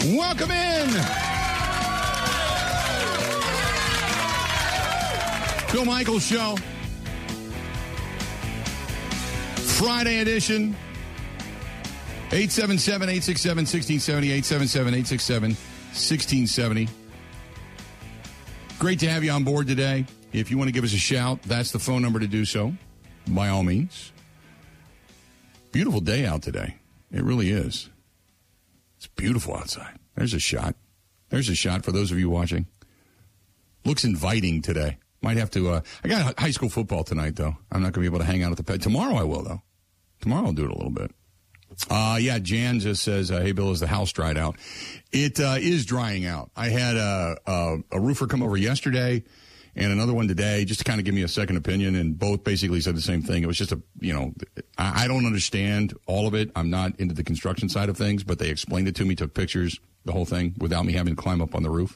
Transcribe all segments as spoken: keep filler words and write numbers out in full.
Welcome in. Bill Michaels Show. Friday edition. eight seven seven, eight six seven, one six seven zero. eight seven seven, eight six seven, one six seven zero. Great to have you on board today. If you want to give us a shout, that's the phone number to do so, by all means. Beautiful day out today. It really is. It's beautiful outside. There's a shot. There's a shot for those of you watching. Looks inviting today. Might have to, uh, I got high school football tonight, though. I'm not going to be able to hang out at the pad. Tomorrow I will, though. Tomorrow I'll do it a little bit. Uh, yeah, Jan just says, uh, hey, Bill, is the house dried out? It uh, is drying out. I had a, a, a roofer come over yesterday and another one today just to kind of give me a second opinion, and both basically said the same thing. It was just a, you know, I, I don't understand all of it. I'm not into the construction side of things, but they explained it to me, took pictures, the whole thing, without me having to climb up on the roof.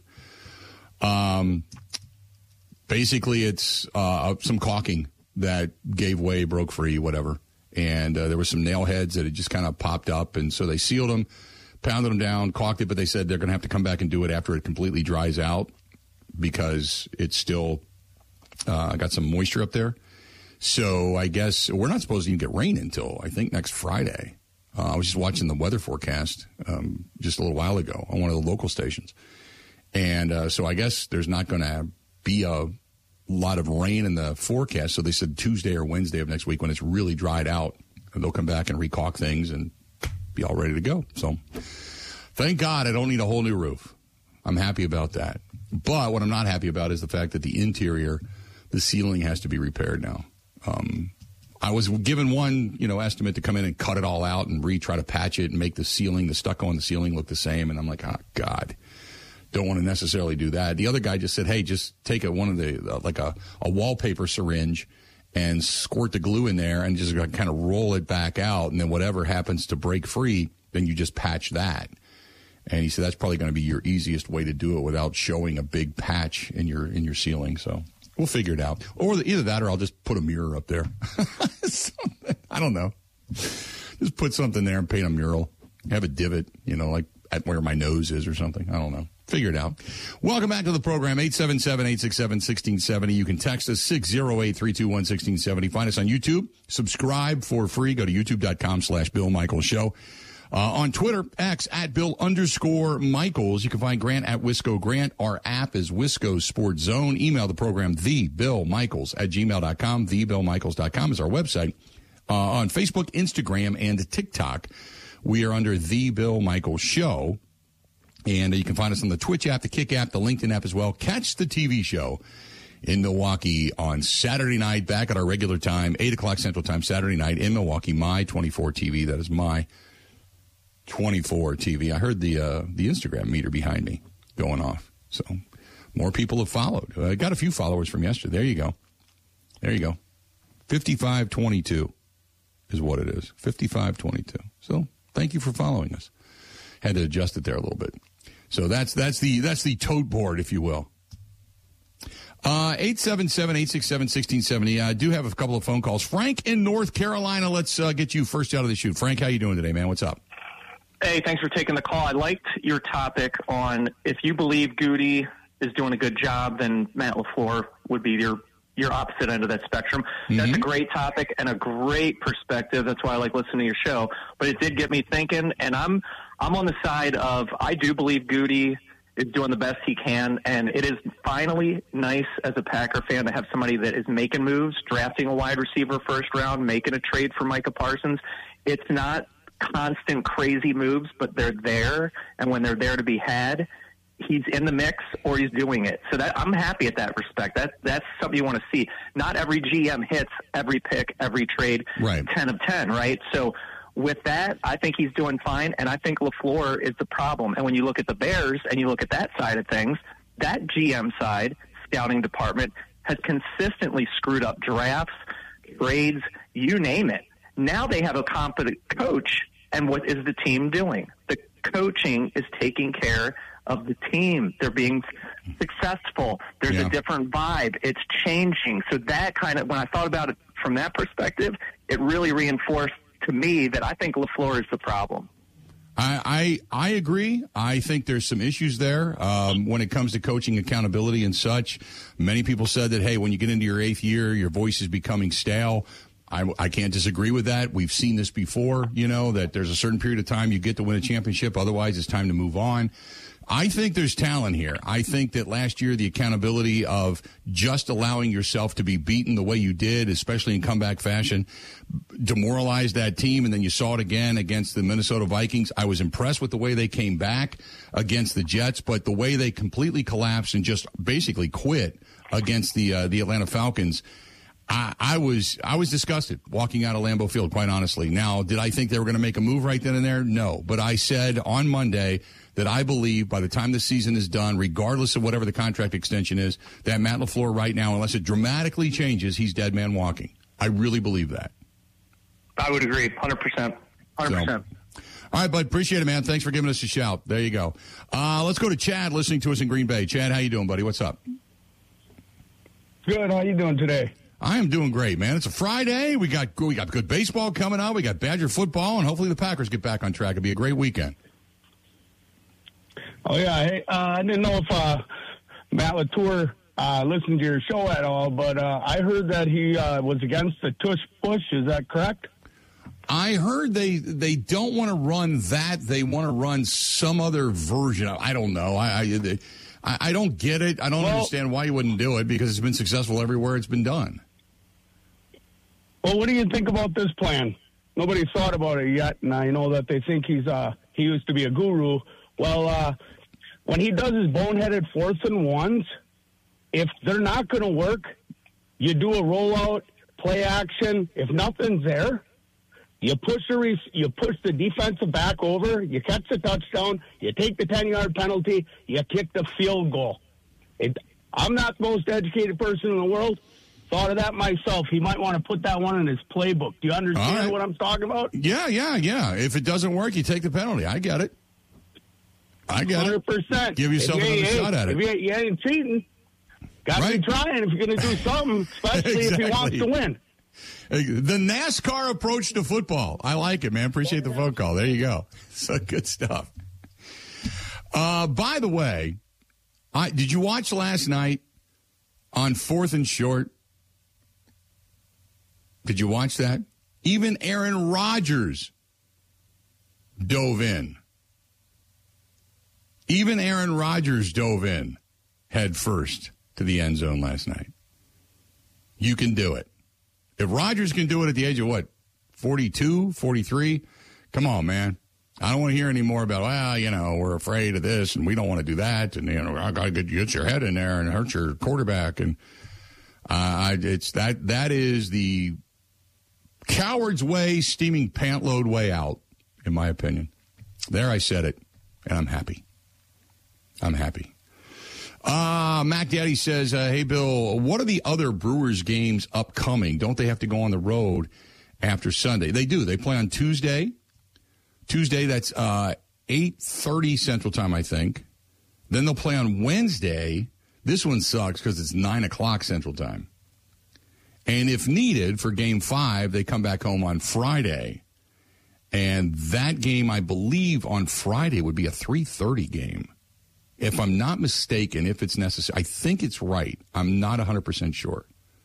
Um, basically, it's uh, some caulking that gave way, broke free, whatever. And uh, there were some nail heads that had just kind of popped up, and so they sealed them, pounded them down, caulked it, but they said they're going to have to come back and do it after it completely dries out because it's still uh, got some moisture up there. So I guess we're not supposed to even get rain until, I think, next Friday. Uh, I was just watching the weather forecast um, just a little while ago on one of the local stations. And uh, so I guess there's not going to be a lot of rain in the forecast. So they said Tuesday or Wednesday of next week when it's really dried out, they'll come back and re-caulk things and be all ready to go. So thank God I don't need a whole new roof. I'm happy about that. But what I'm not happy about is the fact that the interior, the ceiling has to be repaired now. Um, I was given one, you know, estimate to come in and cut it all out and re-try to patch it and make the ceiling, the stucco on the ceiling look the same. And I'm like, oh, God, don't want to necessarily do that. The other guy just said, hey, just take a, one of the, uh, like a, a wallpaper syringe and squirt the glue in there and just kind of roll it back out. And then whatever happens to break free, then you just patch that. And he said that's probably going to be your easiest way to do it without showing a big patch in your in your ceiling. So we'll figure it out. Or either that or I'll just put a mirror up there. I don't know. Just put something there and paint a mural. Have a divot, you know, like at where my nose is or something. I don't know. Figure it out. Welcome back to the program, eight seven seven, eight six seven, one six seven zero. You can text us, six oh eight, three two one, one six seven zero. Find us on YouTube. Subscribe for free. Go to youtube.com slash Bill Michaels Show. Uh, on Twitter, X, at Bill underscore Michaels. You can find Grant at Wisco Grant. Our app is Wisco Sports Zone. Email the program, the Bill Michaels at gmail dot com. the bill michaels dot com is our website. Uh, on Facebook, Instagram, and TikTok, we are under The Bill Michaels Show. And you can find us on the Twitch app, the Kick app, the LinkedIn app as well. Catch the T V show in Milwaukee on Saturday night, back at our regular time, eight o'clock Central Time, Saturday night in Milwaukee, My twenty-four T V. That is My twenty-four T V. I heard the uh, the Instagram meter behind me going off. So more people have followed. I uh, got a few followers from yesterday. There you go. There you go. fifty-five twenty-two is what it is. fifty-five twenty-two. So thank you for following us. Had to adjust it there a little bit. So that's that's the that's the tote board, if you will. Uh, eight seven seven, eight six seven, one six seven zero. I do have a couple of phone calls. Frank in North Carolina. Let's uh, get you first out of the chute. Frank, how you doing today, man? What's up? Hey, thanks for taking the call. I liked your topic on if you believe Goody is doing a good job, then Matt LaFleur would be your your opposite end of that spectrum. Mm-hmm. That's a great topic and a great perspective. That's why I like listening to your show. But it did get me thinking, and I'm I'm on the side of I do believe Goody is doing the best he can, and it is finally nice as a Packer fan to have somebody that is making moves, drafting a wide receiver first round, making a trade for Micah Parsons. It's not constant crazy moves, but they're there, and when they're there to be had, he's in the mix or he's doing it. So that I'm happy at that respect. That that's something you want to see. Not every G M hits every pick, every trade, right. ten of ten, right? So with that, I think he's doing fine, and I think LaFleur is the problem. And when you look at the Bears and you look at that side of things, that G M side, scouting department, has consistently screwed up drafts, grades, you name it. Now they have a competent coach, and what is the team doing? The coaching is taking care of the team. They're being successful. There's yeah. a different vibe. It's changing. So that kind of, when I thought about it from that perspective, it really reinforced to me that I think LaFleur is the problem. I, I I agree. I think there's some issues there um, when it comes to coaching accountability and such. Many people said that, hey, when you get into your eighth year, your voice is becoming stale. I, I can't disagree with that. We've seen this before, you know, that there's a certain period of time you get to win a championship. Otherwise, it's time to move on. I think there's talent here. I think that last year, the accountability of just allowing yourself to be beaten the way you did, especially in comeback fashion, demoralized that team. And then you saw it again against the Minnesota Vikings. I was impressed with the way they came back against the Jets, but the way they completely collapsed and just basically quit against the uh, the Atlanta Falcons. I, I was I was disgusted walking out of Lambeau Field, quite honestly. Now, did I think they were going to make a move right then and there? No. But I said on Monday that I believe by the time the season is done, regardless of whatever the contract extension is, that Matt LaFleur right now, unless it dramatically changes, he's dead man walking. I really believe that. I would agree, one hundred percent. one hundred percent. So, all right, bud, appreciate it, man. Thanks for giving us a shout. There you go. Uh, let's go to Chad listening to us in Green Bay. Chad, how you doing, buddy? What's up? Good. How you doing today? I am doing great, man. It's a Friday. We got we got good baseball coming up. We got Badger football, and hopefully the Packers get back on track. It'll be a great weekend. Oh, yeah. Hey, uh, I didn't know if uh, Matt LaTour uh, listened to your show at all, but uh, I heard that he uh, was against the tush push. Is that correct? I heard they they don't want to run that. They want to run some other version of, I don't know. I I, they, I, I don't get it. I don't well, understand why you wouldn't do it, because it's been successful everywhere it's been done. Well, what do you think about this plan? Nobody's thought about it yet, and I know that they think he's uh, he used to be a guru. Well, uh, when he does his boneheaded fourth and ones, if they're not going to work, you do a rollout, play action. If nothing's there, you push the re- you push the defensive back over, you catch the touchdown, you take the ten-yard penalty, you kick the field goal. It, I'm not the most educated person in the world. Thought of that myself. He might want to put that one in his playbook. Do you understand right. what I'm talking about? Yeah, yeah, yeah. If it doesn't work, you take the penalty. I get it. I get it. one hundred percent. Give yourself you another shot at it. If you, you ain't cheating, got to right. be trying if you're going to do something, especially exactly. if he wants to win. The NASCAR approach to football. I like it, man. Appreciate the phone call. There you go. So good stuff. Uh, by the way, I, did you watch last night on Fourth and Short? Did you watch that? Even Aaron Rodgers dove in. Even Aaron Rodgers dove in head first to the end zone last night. You can do it. If Rodgers can do it at the age of, what, forty-two, forty-three? Come on, man. I don't want to hear any more about, well, you know, we're afraid of this and we don't want to do that. And, you know, I got to get, get your head in there and hurt your quarterback. And uh, it's that that is the coward's way, steaming pant load way out, in my opinion. There, I said it, and I'm happy. I'm happy. Uh, Mac Daddy says, uh, hey, Bill, what are the other Brewers games upcoming? Don't they have to go on the road after Sunday? They do. They play on Tuesday. Tuesday, that's uh, eight thirty Central Time, I think. Then they'll play on Wednesday. This one sucks because it's nine o'clock Central Time. And if needed for Game five, they come back home on Friday. And that game, I believe, on Friday would be a three thirty game. If I'm not mistaken, if it's necessary. I think it's right. I'm not one hundred percent sure.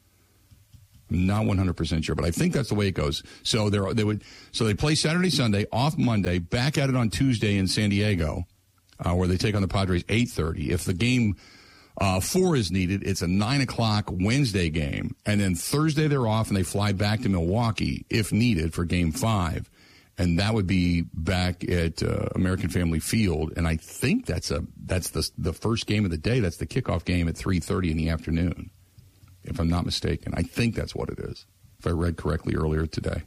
I'm not one hundred percent sure, but I think that's the way it goes. So they they would so they play Saturday, Sunday, off Monday, back at it on Tuesday in San Diego, uh, where they take on the Padres eight thirty. If the game uh, four is needed, it's a nine o'clock Wednesday game. And then Thursday they're off and they fly back to Milwaukee if needed for Game five. And that would be back at uh, American Family Field, and I think that's a that's the the first game of the day. That's the kickoff game at three thirty in the afternoon, if I'm not mistaken. I think that's what it is, if I read correctly earlier today.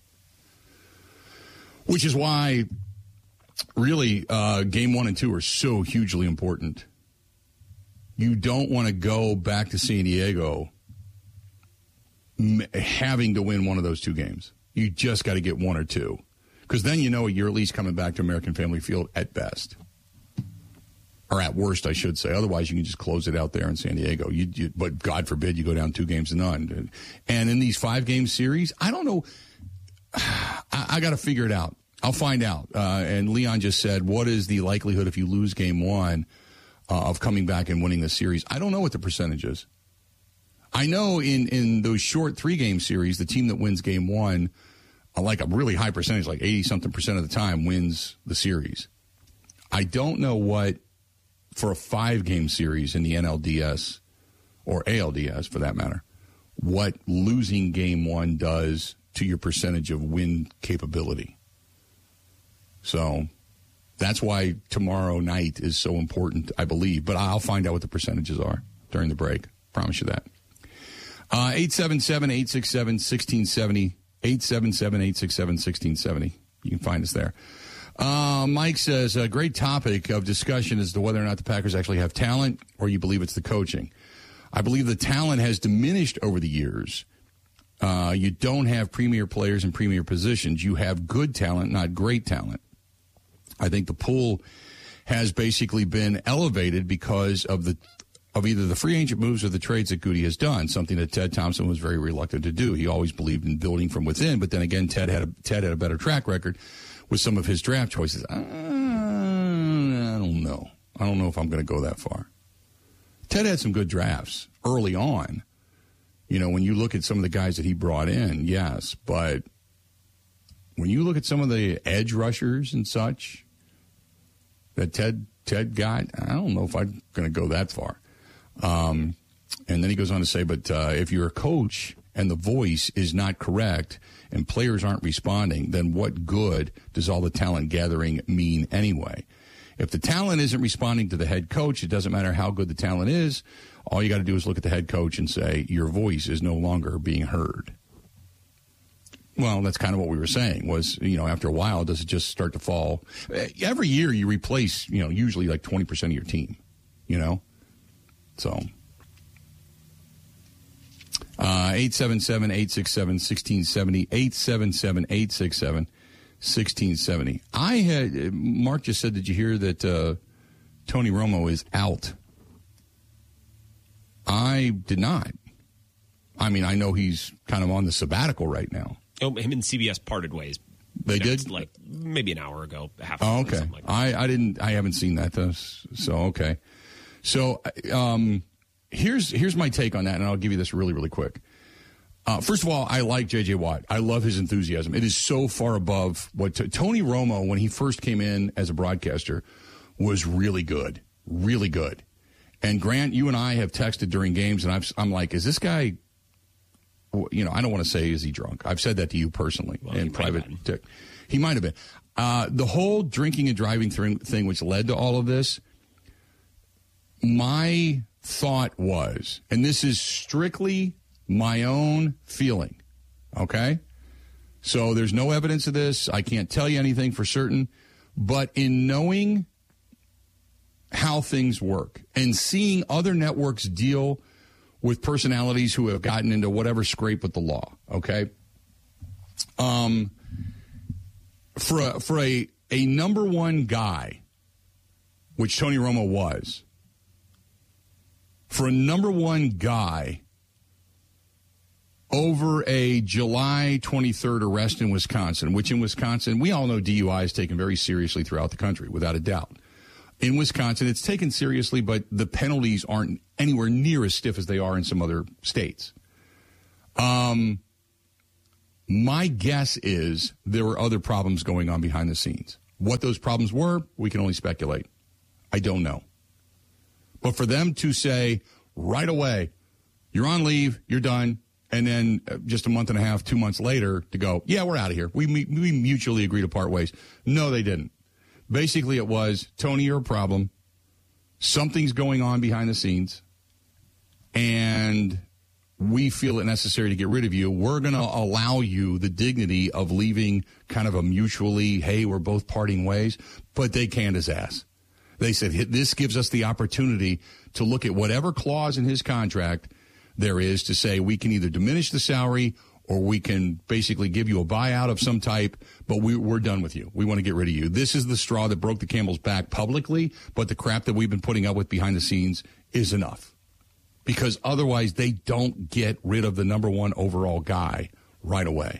Which is why, really, uh, game one and two are so hugely important. You don't want to go back to San Diego m- having to win one of those two games. You just got to get one or two. Because then you know you're at least coming back to American Family Field at best. Or at worst, I should say. Otherwise, you can just close it out there in San Diego. You, you, but God forbid you go down two games to none. And in these five-game series, I don't know. I, I got to figure it out. I'll find out. Uh, and Leon just said, what is the likelihood if you lose game one uh, of coming back and winning the series? I don't know what the percentage is. I know in, in those short three-game series, the team that wins game one, uh, like a really high percentage, like eighty-something percent of the time, wins the series. I don't know what, for a five-game series in the N L D S, or A L D S for that matter, what losing game one does to your percentage of win capability. So that's why tomorrow night is so important, I believe. But I'll find out what the percentages are during the break. Promise you that. Uh, eight seven seven, eight six seven, one six seven zero. eight seven seven, eight six seven, one six seven zero. You can find us there. Uh, Mike says, a great topic of discussion as to whether or not the Packers actually have talent or you believe it's the coaching. I believe the talent has diminished over the years. Uh, you don't have premier players in premier positions. You have good talent, not great talent. I think the pool has basically been elevated because of the of either the free agent moves or the trades that Goody has done, something that Ted Thompson was very reluctant to do. He always believed in building from within, but then again, Ted had a, Ted had a better track record with some of his draft choices. Uh, I don't know. I don't know if I'm going to go that far. Ted had some good drafts early on. You know, when you look at some of the guys that he brought in, yes, but when you look at some of the edge rushers and such that Ted Ted got, I don't know if I'm going to go that far. Um, and then he goes on to say, but uh, if you're a coach and the voice is not correct and players aren't responding, then what good does all the talent gathering mean anyway? If the talent isn't responding to the head coach, it doesn't matter how good the talent is. All you got to do is look at the head coach and say, your voice is no longer being heard. Well, that's kind of what we were saying was, you know, after a while, does it just start to fall? Every year you replace, you know, usually like twenty percent of your team, you know? So, uh, eight seven seven, eight six seven, one six seven zero, eight seven seven, eight six seven, one six seven zero. I had, Mark just said, did you hear that uh, Tony Romo is out? I did not. I mean, I know he's kind of on the sabbatical right now. Oh, him and C B S parted ways. They did? Like maybe an hour ago, half an hour oh, okay. Something like that. I, I didn't, I haven't seen that, though, so okay. So um, here's here's my take on that, and I'll give you this really, really quick. Uh, first of all, I like J J. Watt. I love his enthusiasm. It is so far above what t- Tony Romo, when he first came in as a broadcaster, was really good, really good. And Grant, you and I have texted during games, and I've, I'm like, is this guy, you know, I don't want to say is he drunk. I've said that to you personally well, in private. T- he might have been. Uh, the whole drinking and driving th- thing, which led to all of this, my thought was, and this is strictly my own feeling, okay? So there's no evidence of this. I can't tell you anything for certain. But in knowing how things work and seeing other networks deal with personalities who have gotten into whatever scrape with the law, okay? Um, for a, for a, a number one guy, which Tony Romo was, for a number one guy over a July twenty-third arrest in Wisconsin, which in Wisconsin, we all know D U I is taken very seriously throughout the country, without a doubt. In Wisconsin, it's taken seriously, but the penalties aren't anywhere near as stiff as they are in some other states. Um, my guess is there were other problems going on behind the scenes. What those problems were, we can only speculate. I don't know. But for them to say right away, you're on leave, you're done, and then just a month and a half, two months later to go, yeah, we're out of here. We we mutually agree to part ways. No, they didn't. Basically, it was, Tony, you're a problem. Something's going on behind the scenes, and we feel it necessary to get rid of you. We're going to allow you the dignity of leaving kind of a mutually, hey, we're both parting ways, but they canned his ass. They said, this gives us the opportunity to look at whatever clause in his contract there is to say we can either diminish the salary or we can basically give you a buyout of some type, but we, we're done with you. We want to get rid of you. This is the straw that broke the camel's back publicly, but the crap that we've been putting up with behind the scenes is enough. Because otherwise they don't get rid of the number one overall guy right away.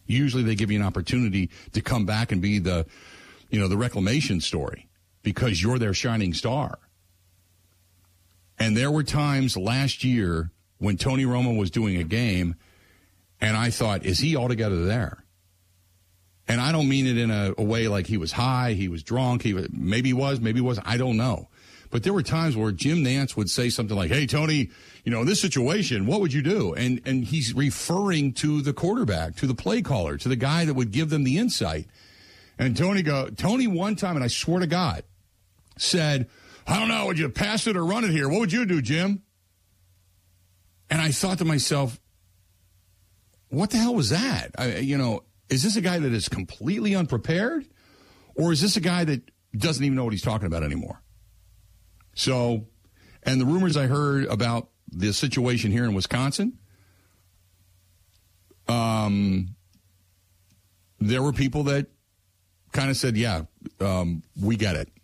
Usually they give you an opportunity to come back and be the, you know, the reclamation story because you're their shining star. And there were times last year when Tony Romo was doing a game, and I thought, is he altogether there? And I don't mean it in a, a way like he was high, he was drunk, he was, maybe he was, maybe he wasn't, I don't know. But there were times where Jim Nantz would say something like, hey, Tony, you know, in this situation, what would you do? And and he's referring to the quarterback, to the play caller, to the guy that would give them the insight. And Tony go, Tony one time, and I swear to God, said, I don't know, would you pass it or run it here? What would you do, Jim? And I thought to myself, what the hell was that? I, you know, is this a guy that is completely unprepared? Or is this a guy that doesn't even know what he's talking about anymore? So, and the rumors I heard about the situation here in Wisconsin, um, there were people that kind of said, yeah, um, we get it.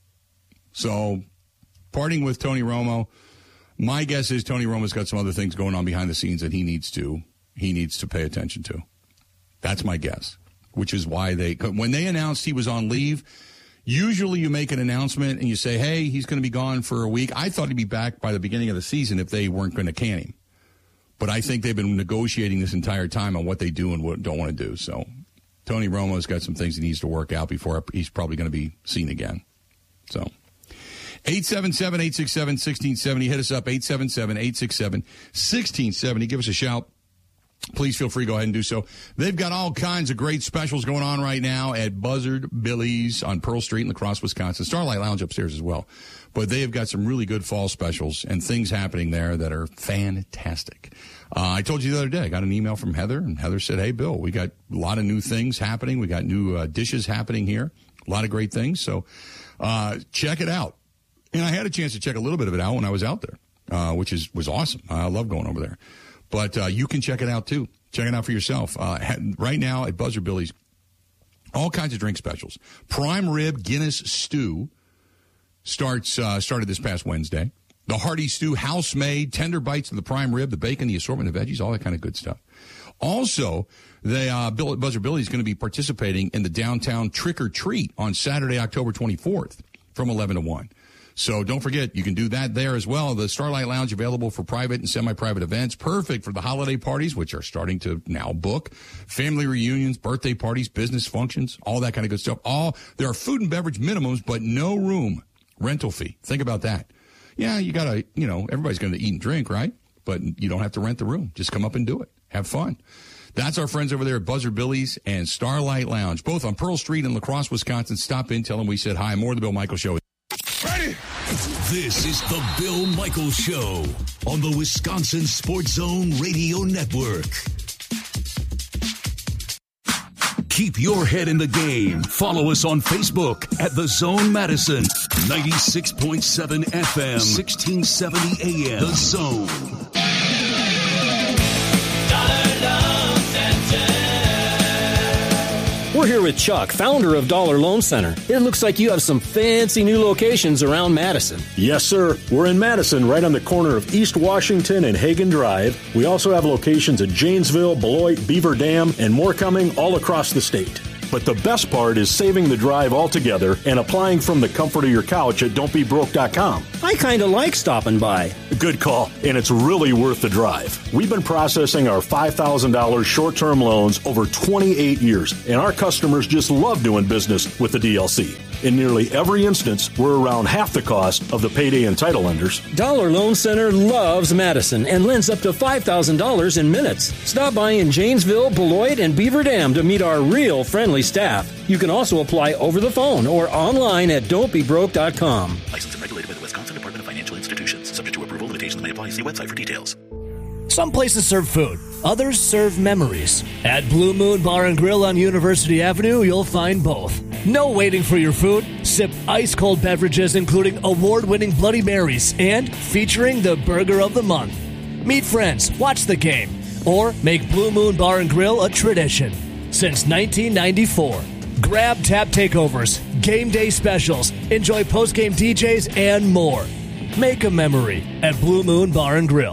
So, parting with Tony Romo, my guess is Tony Romo's got some other things going on behind the scenes that he needs to he needs to pay attention to. That's my guess, which is why they, when they announced he was on leave, usually you make an announcement and you say, hey, he's going to be gone for a week. I thought he'd be back by the beginning of the season if they weren't going to can him. But I think they've been negotiating this entire time on what they do and what don't want to do. So Tony Romo's got some things he needs to work out before he's probably going to be seen again. So eight seven seven, eight six seven, one six seven zero. Hit us up, eight seven seven, eight six seven, one six seven zero. Give us a shout. Please feel free to go ahead and do so. They've got all kinds of great specials going on right now at Buzzard Billy's on Pearl Street in La Crosse, Wisconsin. Starlight Lounge upstairs as well. But they have got some really good fall specials and things happening there that are fantastic. Uh, I told you the other day, I got an email from Heather, and Heather said, hey, Bill, we got a lot of new things happening. We got new uh, dishes happening here. A lot of great things. So uh, check it out. And I had a chance to check a little bit of it out when I was out there, uh, which is was awesome. I love going over there. But uh, you can check it out, too. Check it out for yourself. Uh, right now at Buzzard Billy's, all kinds of drink specials. Prime Rib Guinness Stew starts uh, started this past Wednesday. The Hearty Stew, house-made, tender bites of the prime rib, the bacon, the assortment of veggies, all that kind of good stuff. Also, the uh, Bill, Buzzard Billy's going to be participating in the downtown Trick or Treat on Saturday, October twenty-fourth from eleven to one. So don't forget, you can do that there as well. The Starlight Lounge available for private and semi-private events. Perfect for the holiday parties, which are starting to now book. Family reunions, birthday parties, business functions, all that kind of good stuff. All there are food and beverage minimums, but no room rental fee. Think about that. Yeah, you got to, you know, everybody's going to eat and drink, right? But you don't have to rent the room. Just come up and do it. Have fun. That's our friends over there at Buzzard Billy's and Starlight Lounge, both on Pearl Street in La Crosse, Wisconsin. Stop in, tell them we said hi. More of the Bill Michaels Show. Ready? This is the Bill Michaels Show on the Wisconsin Sports Zone Radio Network. Keep your head in the game. Follow us on Facebook at The Zone Madison. ninety-six point seven F M, sixteen seventy A M. The Zone. We're here with Chuck, founder of Dollar Loan Center. It looks like you have some fancy new locations around Madison. Yes, sir. We're in Madison, right on the corner of East Washington and Hagen Drive. We also have locations at Janesville, Beloit, Beaver Dam, and more coming all across the state. But the best part is saving the drive altogether and applying from the comfort of your couch at don't be broke dot com. I kind of like stopping by. Good call, and it's really worth the drive. We've been processing our five thousand dollars short-term loans over twenty-eight years, and our customers just love doing business with the D L C. In nearly every instance, we're around half the cost of the payday and title lenders. Dollar Loan Center loves Madison and lends up to five thousand dollars in minutes. Stop by in Janesville, Beloit, and Beaver Dam to meet our real friendly staff. You can also apply over the phone or online at don't be broke dot com. Licensed and regulated by the Wisconsin Department of Financial Institutions. Subject to approval, limitations may apply. See website for details. Some places serve food, others serve memories. At Blue Moon Bar and Grill on University Avenue, you'll find both. No waiting for your food. Sip ice-cold beverages including award-winning Bloody Marys and featuring the Burger of the Month. Meet friends, watch the game, or make Blue Moon Bar and Grill a tradition. Since nineteen ninety-four. Grab tap takeovers, game day specials, enjoy post-game D Js, and more. Make a memory at Blue Moon Bar and Grill.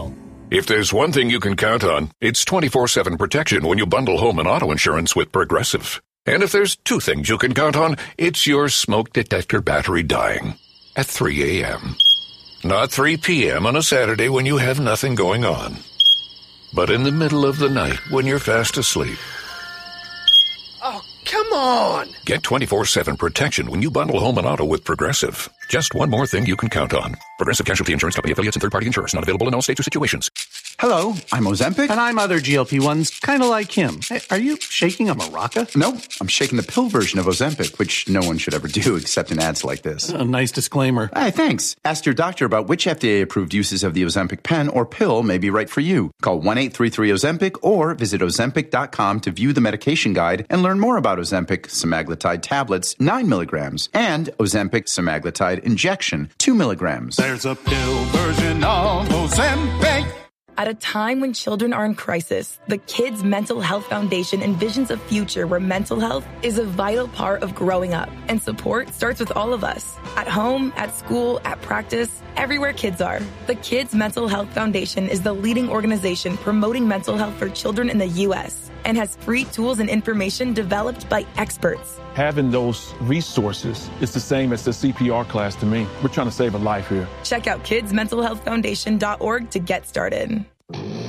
If there's one thing you can count on, it's twenty-four seven protection when you bundle home and auto insurance with Progressive. And if there's two things you can count on, it's your smoke detector battery dying at three a.m. Not three p.m. on a Saturday when you have nothing going on, but in the middle of the night when you're fast asleep. Oh, come on! Get twenty-four seven protection when you bundle home and auto with Progressive. Just one more thing you can count on. Progressive Casualty Insurance Company affiliates and third-party insurers. Not available in all states or situations. Hello, I'm Ozempic. And I'm other G L P ones, kind of like him. Hey, are you shaking a maraca? No, I'm shaking the pill version of Ozempic, which no one should ever do except in ads like this. A nice disclaimer. Hey, thanks. Ask your doctor about which F D A-approved uses of the Ozempic pen or pill may be right for you. Call one eight three three Ozempic or visit Ozempic dot com to view the medication guide and learn more about Ozempic semaglutide tablets, nine milligrams, and Ozempic semaglutide injection, two milligrams. There's a pill version of Ozempic. At a time when children are in crisis, the Kids Mental Health Foundation envisions a future where mental health is a vital part of growing up. And support starts with all of us. At home, at school, at practice, everywhere kids are. The Kids Mental Health Foundation is the leading organization promoting mental health for children in the U S and has free tools and information developed by experts. Having those resources is the same as the C P R class to me. We're trying to save a life here. Check out kids mental health foundation dot org to get started.